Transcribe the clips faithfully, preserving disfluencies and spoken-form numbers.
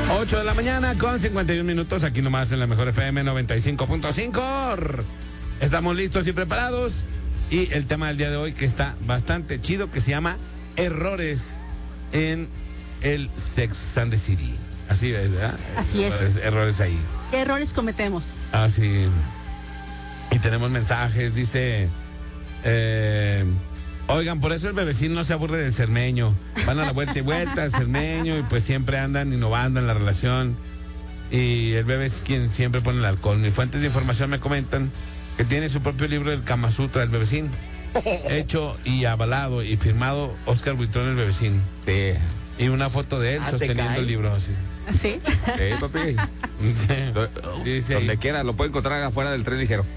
ocho de la mañana con cincuenta y un minutos, aquí nomás en la mejor F M noventa y cinco punto cinco. Estamos listos y preparados. Y el tema del día de hoy, que está bastante chido, que se llama errores en el Sex and the City. Así es, ¿verdad? Así es. Errores, errores ahí. ¿Qué errores cometemos? Así. Y tenemos mensajes, dice... Eh, oigan, por eso el bebecín no se aburre del cermeño. Van a la vuelta y vuelta al cermeño y pues siempre andan innovando en la relación. Y el bebé es quien siempre pone el alcohol. Mis fuentes de información me comentan que tiene su propio libro del Kama Sutra, el bebecín. Hecho y avalado y firmado Oscar Buitrón, el bebecín. Sí. Y una foto de él Ah, sosteniendo el libro así. ¿Sí? Sí, papi. Dice Donde ahí. quiera, lo puede encontrar afuera del tren ligero.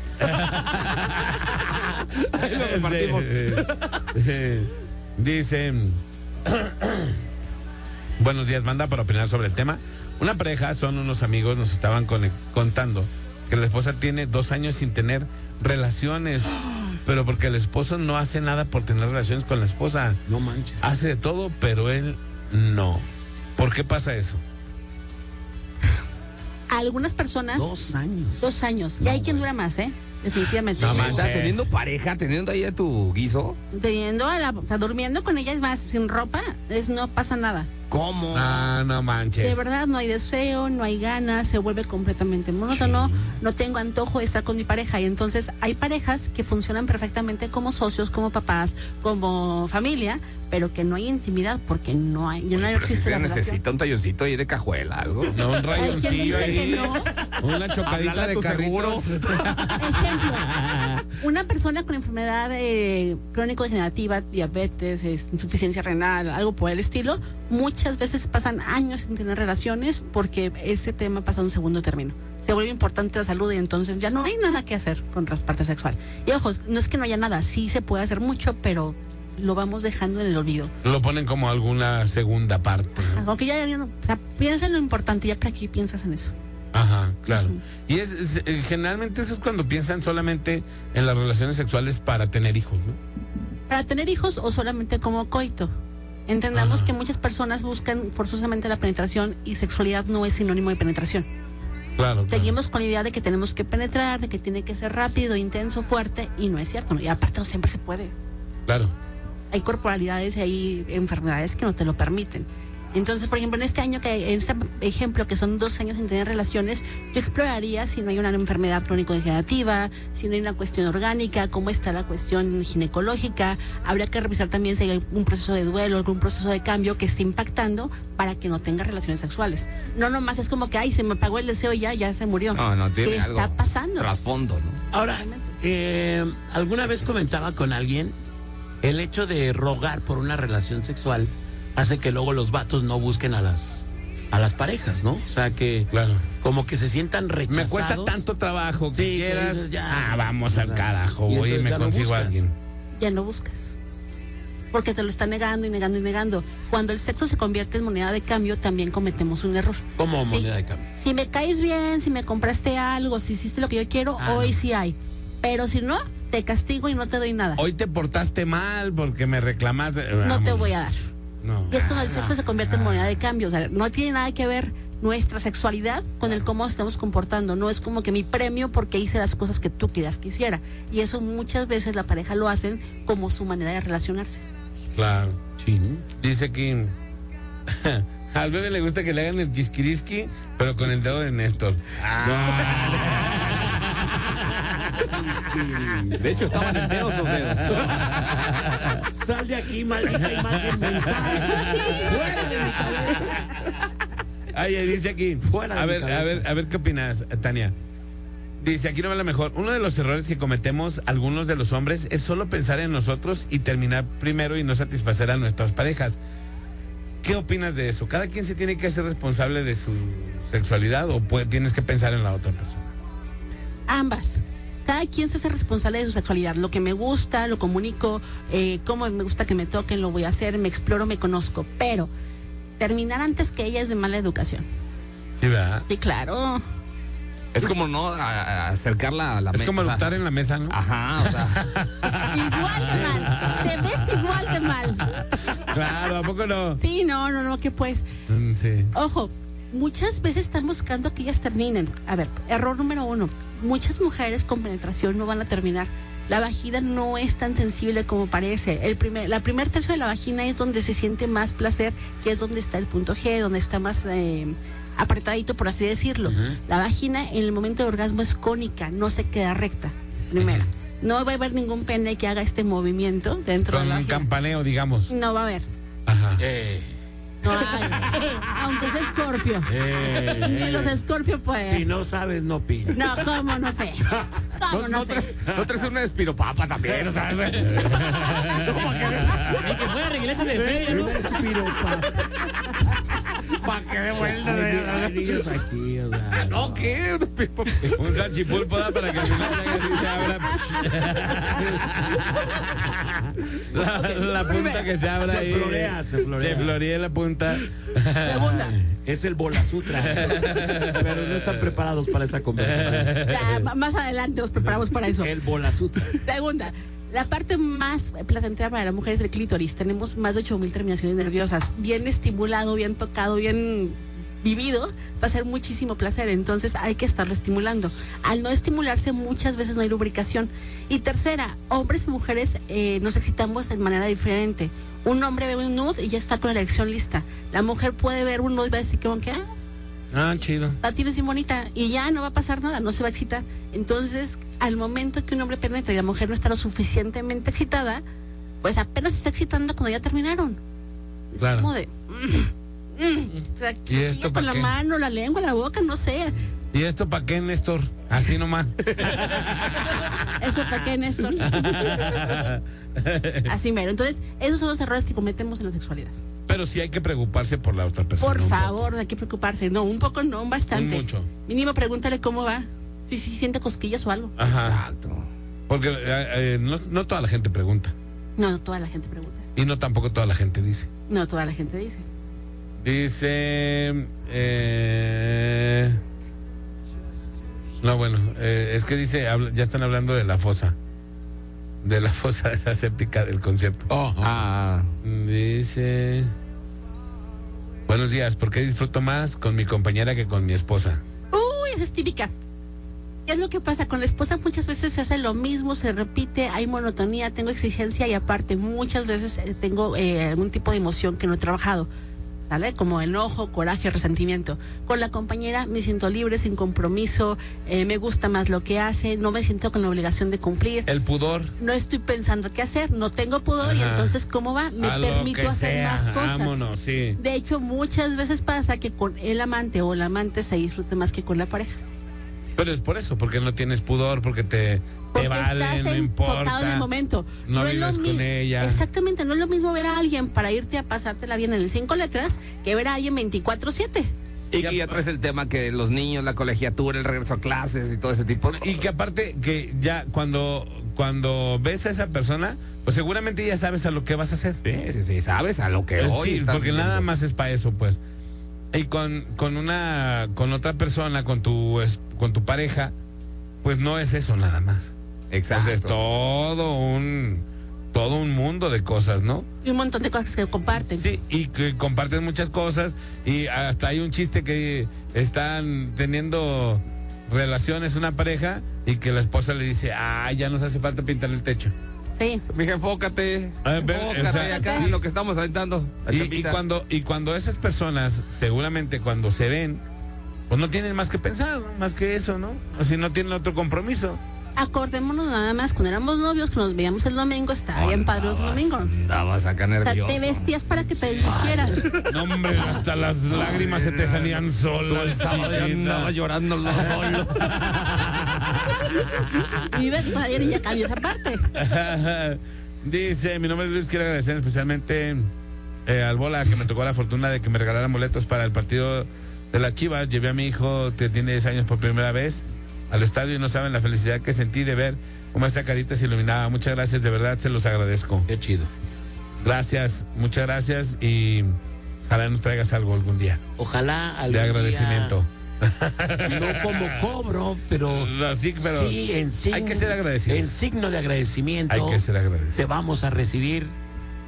Ahí lo repartimos. Dice, buenos días, manda para opinar sobre el tema. Una pareja, son unos amigos, nos estaban con- contando que la esposa tiene dos años sin tener relaciones, pero porque el esposo no hace nada por tener relaciones con la esposa. No manches. Hace de todo, pero él no. ¿Por qué pasa eso? A algunas personas. Dos años. Dos años. Y hay quien dura más, ¿eh? Definitivamente. No, ¿Está manches. teniendo pareja, teniendo ahí a tu guiso? Teniendo a la, o sea, durmiendo con ella es más, sin ropa, es no pasa nada. ¿Cómo? Ah, no manches. De verdad, no hay deseo, no hay ganas, se vuelve completamente monótono, no tengo antojo de estar con mi pareja. Y entonces hay parejas que funcionan perfectamente como socios, como papás, como familia, pero que no hay intimidad porque no hay, ya no Pero si existe se la relación. necesita un talloncito ahí de cajuela, algo. No, un Hay quien rayoncillo dice que ahí. no. Una chocadita Háblale a de tu carritos. Ejemplo, una persona con enfermedad eh, crónico-degenerativa, diabetes, es, insuficiencia renal, algo por el estilo, muchas veces pasan años sin tener relaciones porque ese tema pasa a un segundo término. Se vuelve importante la salud y entonces ya no hay nada que hacer con la parte sexual. Y ojos, no es que no haya nada, sí se puede hacer mucho, pero lo vamos dejando en el olvido. Lo ponen como alguna segunda parte, ¿no? Aunque ya, ya no, o sea, piensa en lo importante, ya para aquí piensas en eso. Ajá, claro. Y es, es, eh, generalmente eso es cuando piensan solamente en las relaciones sexuales para tener hijos, ¿no? Para tener hijos o solamente como coito. Entendamos Ajá. que muchas personas buscan forzosamente la penetración y sexualidad no es sinónimo de penetración. Claro, claro. Seguimos con la idea de que tenemos que penetrar, de que tiene que ser rápido, intenso, fuerte, y no es cierto, ¿no? Y aparte no siempre se puede. Claro. Hay corporalidades y hay enfermedades que no te lo permiten. Entonces, por ejemplo, en este año, que en este ejemplo, que son dos años sin tener relaciones, yo exploraría si no hay una enfermedad crónico-degenerativa, si no hay una cuestión orgánica, cómo está la cuestión ginecológica. Habría que revisar también si hay algún proceso de duelo, algún proceso de cambio que esté impactando para que no tenga relaciones sexuales. No nomás es como que, ay, se me apagó el deseo y ya, ya se murió. No, no tiene ¿Qué algo está pasando? trasfondo, ¿no? Ahora, eh, alguna vez comentaba con alguien, el hecho de rogar por una relación sexual hace que luego los vatos no busquen a las a las parejas, ¿no? O sea que Claro. como que se sientan Me rechazados. cuesta tanto trabajo que Sí, que quieras. dices, ya. Ah, vamos O al sea, carajo, y voy y entonces me ya no consigo a buscas. alguien. Ya no buscas. Porque te lo está negando y negando y negando. Cuando el sexo se convierte en moneda de cambio, también cometemos un error. Como Sí. moneda de cambio. Si me caes bien, si me compraste algo, si hiciste lo que yo quiero, Ah, hoy no. sí hay. Pero si no, te castigo y no te doy nada. Hoy te portaste mal porque me reclamaste. No te voy a dar. No. Y es cuando el sexo se convierte en moneda de cambio. O sea, no tiene nada que ver nuestra sexualidad con el cómo nos estamos comportando. No es como que mi premio porque hice las cosas que tú querías que hiciera. Y eso muchas veces la pareja lo hacen como su manera de relacionarse. Claro. Sí. Dice aquí. Al bebé le gusta que le hagan el quisquiriski, pero con el dedo de Néstor. De hecho, estaban enteros los dedos. Sal de aquí, maldita imagen mental. Fuera de mi cabeza. Ay, dice aquí. Fuera de a mi ver, cabeza. a ver, a ver qué opinas, Tania. Dice, aquí no va la mejor. Uno de los errores que cometemos algunos de los hombres es solo pensar en nosotros y terminar primero y no satisfacer a nuestras parejas. ¿Qué opinas de eso? ¿Cada quien se tiene que hacer responsable de su sexualidad o puede- tienes que pensar en la otra persona? Ambas. Cada quien se hace responsable de su sexualidad. Lo que me gusta, lo comunico, eh, cómo me gusta que me toquen, lo voy a hacer, me exploro, me conozco. Pero terminar antes que ella es de mala educación. Sí, ¿verdad? Sí, claro. Es como no a- a acercarla a la Es mesa. como eructar en la mesa, ¿no? Ajá, o sea. Igual de mal. Te ves igual de mal. Claro, ¿a poco no? Sí, no, no, no, que pues. Mm, sí. Ojo, muchas veces están buscando que ellas terminen. A ver, error número uno. Muchas mujeres con penetración no van a terminar. La vagina no es tan sensible como parece. El primer, la primer tercio de la vagina es donde se siente más placer, que es donde está el punto G, donde está más eh, apretadito, por así decirlo. Uh-huh. La vagina en el momento del orgasmo es cónica, no se queda recta. Primera. Uh-huh. No va a haber ningún pene que haga este movimiento dentro Con de la un vagina. campaneo, digamos. No va a haber. Ajá. Eh. No hay. Aunque es Escorpio. Eh, Ni eh. los Escorpio pueden. Si no sabes, no pides. No, ¿cómo? No sé. ¿Cómo? No, No, no, sé. tra- no traes una espiropapa también, o sea, Ni que fuera reglesa de feria, ¿no? para que de vuelta Hay niños aquí, o sea. No, ¿qué? Una espiropapa. Un salchipulpo da para que al final se abra. La, la punta que se abra Se ahí. florea, se florea. Se florea la punta. Segunda. Es el Bola Sutra. Pero no están preparados para esa conversación. Ya, m- más adelante nos preparamos para eso. El Bola Sutra. Segunda. La parte más placentera para la mujer es el clítoris. Tenemos más de ocho mil terminaciones nerviosas. Bien estimulado, bien tocado, bien vivido, va a ser muchísimo placer. Entonces hay que estarlo estimulando. Al no estimularse, muchas veces no hay lubricación. Y tercera, hombres y mujeres eh, nos excitamos de manera diferente. Un hombre ve un nude y ya está con la erección lista. La mujer puede ver un nude y va a decir como que, ah, Ah, chido. la tienes bien bonita y ya no va a pasar nada, no se va a excitar. Entonces, al momento que un hombre penetra y la mujer no está lo suficientemente excitada, pues apenas se está excitando cuando ya terminaron. Es Claro. como de... mm, mm, o sea, ¿Y esto con pa' la qué? mano, la lengua, la boca, no sé. ¿Y esto para qué, Néstor? Así nomás. Eso para qué, Néstor. Así mero. Entonces, esos son los errores que cometemos en la sexualidad. Pero sí hay que preocuparse por la otra persona. Por un poco. favor, no hay que preocuparse. No, un poco no, bastante. Un mucho. Mínimo pregúntale cómo va. Si sí, sí, siente cosquillas o algo. Ajá. Exacto. Porque eh, eh, no, no toda la gente pregunta. No, no toda la gente pregunta. Y no tampoco toda la gente dice. No, toda la gente dice. Dice... Eh, no, bueno, eh, es que dice, habla- ya están hablando de la fosa. De la fosa esa séptica del concierto. Oh, oh. Ah, Dice... Buenos días, ¿por qué disfruto más con mi compañera que con mi esposa? Uy, esa es típica. ¿Qué es lo que pasa? Con la esposa muchas veces se hace lo mismo, se repite, hay monotonía, tengo exigencia y aparte muchas veces eh, tengo eh, algún tipo de emoción que no he trabajado. ¿Sale? Como enojo, coraje, resentimiento. Con la compañera me siento libre, sin compromiso, eh, me gusta más lo que hace, no me siento con la obligación de cumplir. El pudor. No estoy pensando qué hacer, no tengo pudor y Ajá. entonces ¿cómo va? Me A lo permito que hacer sea, más cosas. vámonos, sí. De hecho, muchas veces pasa que con el amante o la amante se disfrute más que con la pareja. Pero es por eso, porque no tienes pudor, porque te, te Porque vale, estás no enfocado importa. en el momento. No es lo vives con mi- ella. Exactamente, no es lo mismo ver a alguien para irte a pasártela bien en el cinco letras que ver a alguien veinticuatro siete. y que ya traes el tema que los niños, la colegiatura, el regreso a clases y todo ese tipo de Y que aparte que ya cuando, cuando ves a esa persona, pues seguramente ya sabes a lo que vas a hacer. Sí, sí, sí, sabes a lo que Eh, hoy sí, estás porque viviendo. nada más es para eso, pues. Y con, con una, con otra persona, con tu, es- con tu pareja, pues no es eso nada más. Exacto. O sea, es todo un, todo un mundo de cosas, ¿no? Y un montón de cosas que comparten. Sí, y que comparten muchas cosas y hasta hay un chiste que están teniendo relaciones una pareja y que la esposa le dice, ah, ya nos hace falta pintar el techo. Sí. Mija, enfócate. A ver, enfócate o sea, acá sí. en lo que estamos aventando. la Y, y chapita. cuando y cuando esas personas, seguramente cuando se ven, pues no tienen más que pensar, ¿no? Más que eso, ¿no? O si no tienen otro compromiso. Acordémonos nada más, cuando éramos novios, que nos veíamos el domingo, estaba bien padre los domingos. Andabas acá O sea, nervioso. te vestías para que te desvistieran. No, hombre, hasta las lágrimas se te salían solas. El sábado ya andaba llorando los solos. Y vives con alguien y ya cambió esa parte. Dice, mi nombre es Luis, quiero agradecer especialmente eh, al Bola que me tocó la fortuna de que me regalaran boletos para el partido de las Chivas. Llevé a mi hijo que tiene diez años por primera vez al estadio y no saben la felicidad que sentí de ver cómo esa carita se iluminaba. Muchas gracias, de verdad se los agradezco. Qué chido. Gracias, muchas gracias y ojalá nos traigas algo algún día Ojalá algún de agradecimiento. día, no como cobro, pero, No, sí, pero sí en signo, hay que ser agradecidos. En signo de agradecimiento. Hay que ser agradecidos. Te vamos a recibir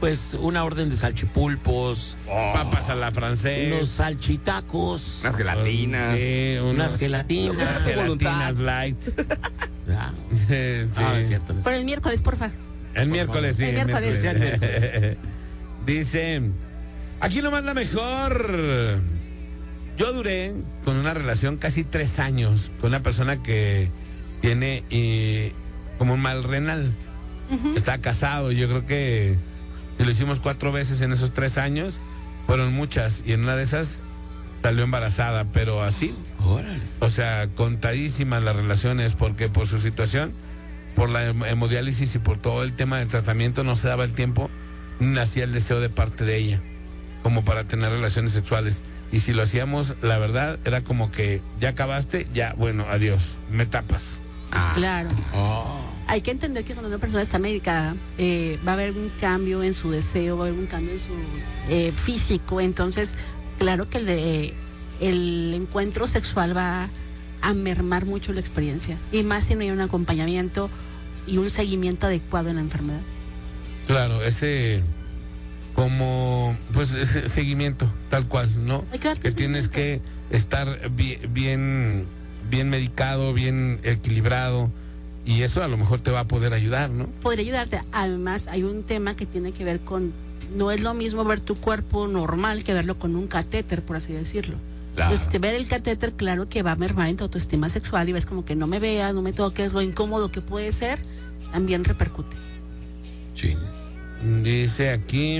pues una orden de salchipulpos, Papas a la francés. unos salchitacos, Unas gelatinas. Sí, unos- unas gelatinas. unas gelatinas light. Ah, Sí. ah, es cierto. no es Pero el miércoles, porfa. El miércoles, sí. El miércoles. Sí, el miércoles. Dice, aquí nomás la mejor. Yo duré con una relación casi tres años con una persona que tiene eh, como un mal renal. Está casado. Yo creo que si lo hicimos cuatro veces en esos tres años, fueron muchas. Y en una de esas salió embarazada, pero así. Órale. O sea, contadísimas las relaciones, porque por su situación, por la hem- hemodiálisis y por todo el tema del tratamiento, no se daba el tiempo, nacía el deseo de parte de ella, como para tener relaciones sexuales. Y si lo hacíamos, la verdad, era como que ya acabaste, ya, bueno, adiós, me tapas. Claro. Oh. Hay que entender que cuando una persona está medicada, eh, va a haber un cambio en su deseo, va a haber un cambio en su eh, físico. Entonces, claro que el, de- el encuentro sexual va a mermar mucho la experiencia. Y más si no hay un acompañamiento y un seguimiento adecuado en la enfermedad. Claro, ese como pues ese seguimiento tal cual, ¿no? Hay que dar Que tienes que estar bi- bien bien medicado, bien equilibrado, y eso a lo mejor te va a poder ayudar, ¿no? Podría ayudarte. Además, hay un tema que tiene que ver con, no es lo mismo ver tu cuerpo normal que verlo con un catéter, por así decirlo. Claro. Entonces, ver el catéter, claro que va a mermar en tu autoestima sexual y ves como que no me veas, no me toques, lo incómodo que puede ser, también repercute. Sí. Dice aquí.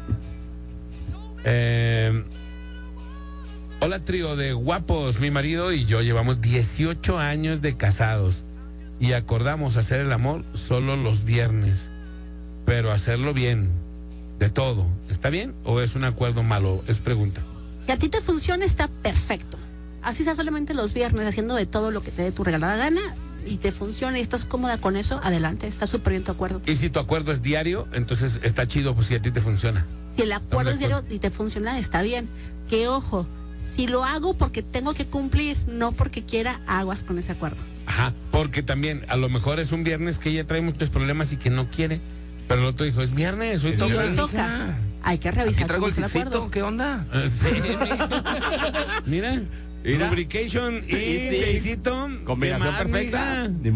eh, Hola, trío de guapos. Mi marido y yo llevamos dieciocho años de casados y acordamos hacer el amor solo los viernes, pero hacerlo bien, de todo. ¿Está bien o es un acuerdo malo? Es pregunta. Que a ti te funcione está perfecto. Así sea solamente los viernes, haciendo de todo lo que te dé tu regalada gana y te funciona y estás cómoda con eso, adelante, está súper bien tu acuerdo. Y si tu acuerdo es diario, entonces está chido, pues si a ti te funciona. Si el acuerdo de es diario acuerdo. y te funciona, está bien. Que ojo, si lo hago porque tengo que cumplir, no porque quiera, aguas con ese acuerdo. Ajá, porque también a lo mejor es un viernes que ella trae muchos problemas y que no quiere, pero el otro dijo, es viernes, hoy Y toca. le toca. Hay que revisar Aquí traigo cómo el es el acuerdo. sixito, ¿qué onda? Ah, sí, mira. Mira, Mira. lubrication y Sí, sí. seisito. Combinación ¿Qué más, perfecta. mija? Ni